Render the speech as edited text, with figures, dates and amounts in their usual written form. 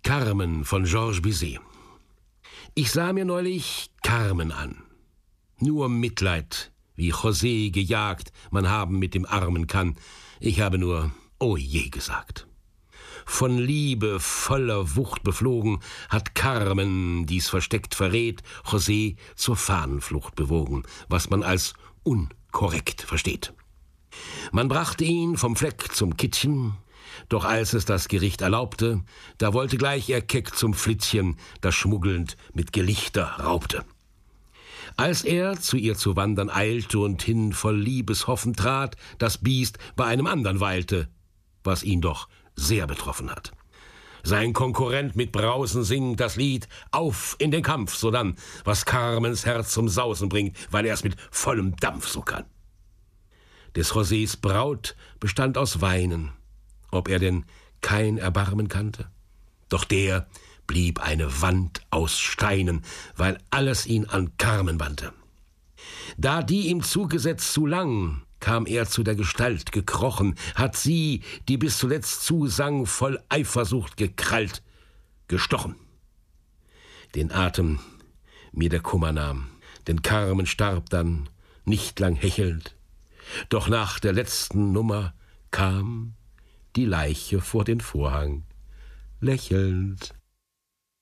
Carmen von Georges Bizet. Ich sah mir neulich Carmen an. Nur Mitleid, wie José gejagt, man haben mit dem Armen kann. Ich habe nur oh je gesagt. Von Liebe voller Wucht beflogen, hat Carmen, die's versteckt verrät, José zur Fahnenflucht bewogen, was man als unkorrekt versteht. Man brachte ihn vom Fleck zum Kittchen, doch als es das Gericht erlaubte, da wollte gleich er keck zum Flittchen, das schmuggelnd mit Gelichter raubte. Als er zu ihr zu wandern eilte und hin voll Liebeshoffen trat, das Biest bei einem andern weilte, was ihn doch sehr betroffen hat. Sein Konkurrent mit Brausen singt das Lied auf in den Kampf, sodann, was Carmens Herz zum Sausen bringt, weil er es mit vollem Dampf so kann. Des Josés Braut bestand aus Weinen, ob er denn kein Erbarmen kannte. Doch der blieb eine Wand aus Steinen, weil alles ihn an Carmen bannte. Da die ihm zugesetzt zu lang, kam er zu der Gestalt gekrochen, hat sie, die bis zuletzt zusang, voll Eifersucht gekrallt, gestochen. Den Atem mir der Kummer nahm, denn Carmen starb dann, nicht lang hechelnd, doch nach der letzten Nummer kam die Leiche vor den Vorhang, lächelnd.